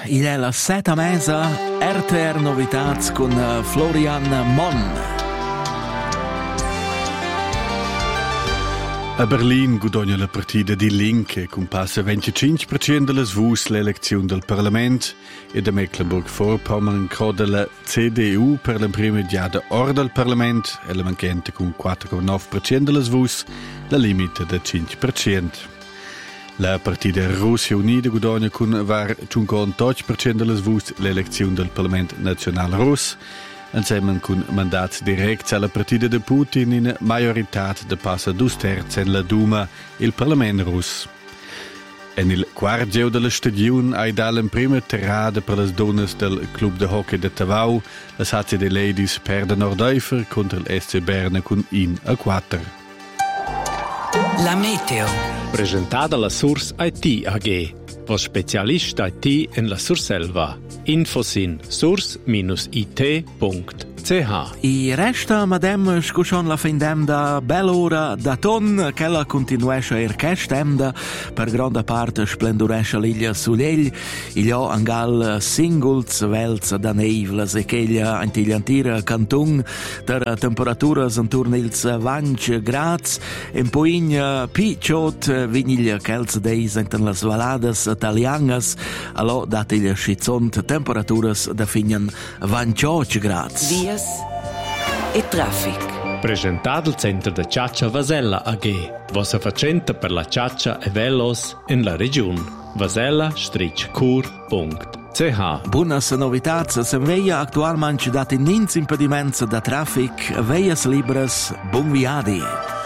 il è la 7 mesa, RTR Novitats con Florian Mon. A Berlin guadagna la partida di Linke con passa 25% delle vus l'elezione del Parlament e da Mecklenburg-Vorpommern croda la CDU per la prima diada ora del Parlament e la manchente con 4,9% delle vus la limite da 5%. La partida Russia Unida guadagna con var 58% delle vus l'elezione del Parlament Nazionale Russ insieme con mandats directs alla partida de Putin in majorità de passa 2/3 in la Duma il Parlament russ. En il quart geu della stagione hai dalla prima terrada per le donne del club de hockey de Tavau, la Sazia de Ladies perde Nordeufer contro il SC Berna con 1-4. La meteo. Presentata la Source IT AG, vos specialist IT in la Surselva. Infos in source-it.ch. I resta madem scuchon la fin d'emda bell'ora da ton che la continuesce erchestemda per grande parte splenduresce l'iglia Sullegl il ho angal singles velz da neivlas e cheglia antigliantira cantun der temperaturas intorno ils 20 grads in poigna picciot viniglia chels deis enten las valadas italianas allo datiglia schizont temperaturas da finian 28 grads. Vias e traffic. Presentato il centro de Ciaccia Vasella AG, vossa facenta per la ciaccia e velos in la regione. vasella-cur.ch. Buonas novitats, se veia actualmente dati nins impediments da traffic, veias libres, bon viadi.